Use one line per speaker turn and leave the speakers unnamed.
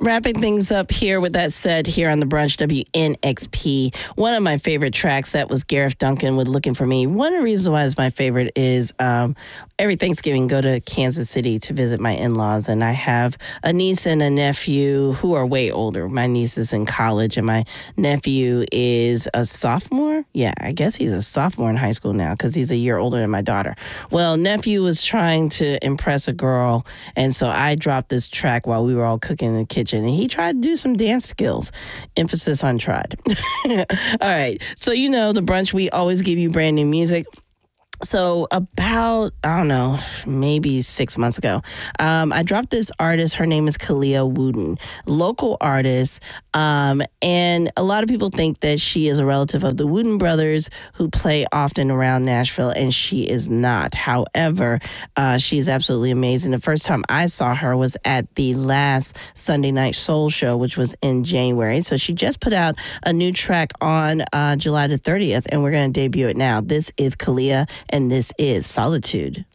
Wrapping things up here with that said here on the brunch, WNXP. One of my favorite tracks, that was Gareth Duncan with Looking for Me. One of the reasons why it's my favorite is every Thanksgiving go to Kansas City to visit my in-laws, and I have a niece and a nephew who are way older. My niece is in college and my nephew is a sophomore. Yeah, I guess he's a sophomore in high school now because he's a year older than my daughter. Well, nephew was trying to impress a girl, and so I dropped this track while we were all cooking in the kitchen, and he tried to do some dance skills. Emphasis on tried. All right. So, you know, the brunch, we always give you brand new music. So about, I don't know, maybe 6 months ago, I dropped this artist. Her name is Kalia Wooten, local artist. And a lot of people think that she is a relative of the Wooten brothers who play often around Nashville, and she is not. However, she is absolutely amazing. The first time I saw her was at the last Sunday Night Soul show, which was in January. So she just put out a new track on July the 30th, and we're going to debut it now. This is Kalia, and this is Solitude.